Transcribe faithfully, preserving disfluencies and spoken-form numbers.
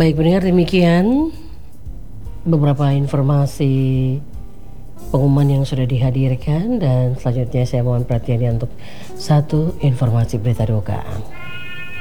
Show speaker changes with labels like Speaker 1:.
Speaker 1: Baik pendengar, demikian beberapa informasi pengumuman yang sudah dihadirkan, dan selanjutnya saya mohon perhatiannya untuk satu informasi berita duka.